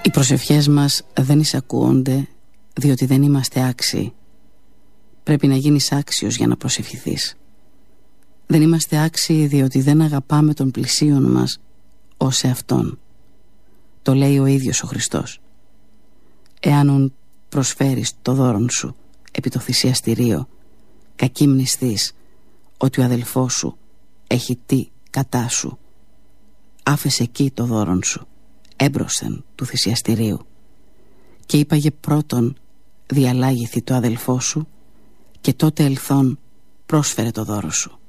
Οι προσευχές μας δεν εισακούονται διότι δεν είμαστε άξιοι. Πρέπει να γίνεις άξιος για να προσευχηθείς. Δεν είμαστε άξιοι διότι δεν αγαπάμε τον πλησίον μας ως εαυτόν. Το λέει ο ίδιος ο Χριστός. Εάν προσφέρεις το δώρον σου επί το θυσιαστηρίο, κακή μνηστείς ότι ο αδελφός σου έχει τι κατά σου, άφεσαι εκεί το δώρον σου έμπροσθεν του θυσιαστηρίου και είπαγε πρώτον διαλάγηθη το αδελφό σου και τότε ελθόν πρόσφερε το δώρο σου.